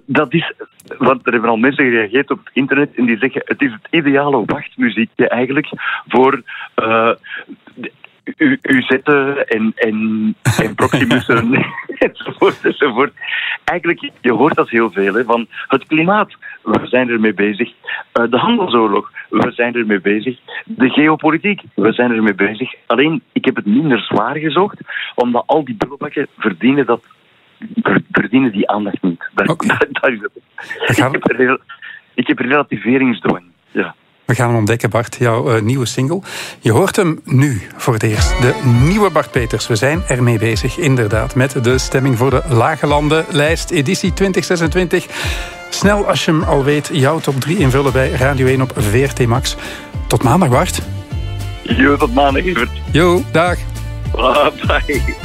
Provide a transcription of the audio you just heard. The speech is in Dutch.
Dat is... Want er hebben al mensen gereageerd op het internet en die zeggen het is het ideale wachtmuziekje eigenlijk voor u zetten en Proximussen enzovoort. Eigenlijk, je hoort dat heel veel, hè, van het klimaat, we zijn ermee bezig. De handelsoorlog, we zijn ermee bezig. De geopolitiek, we zijn ermee bezig. Alleen, ik heb het minder zwaar gezocht, omdat al die bubbelbakken verdienen die aandacht niet. Dat is het. Ik heb relativeringsdrang. Ja. We gaan hem ontdekken, Bart, jouw nieuwe single. Je hoort hem nu voor het eerst. De nieuwe Bart Peters. We zijn ermee bezig, inderdaad, met de stemming voor de Lage Landenlijst, editie 2026. Snel, als je hem al weet, jouw top 3 invullen bij Radio 1 op VRT Max. Tot maandag, Bart. Jo, tot maandag, Evert. Jo, dag. Bye.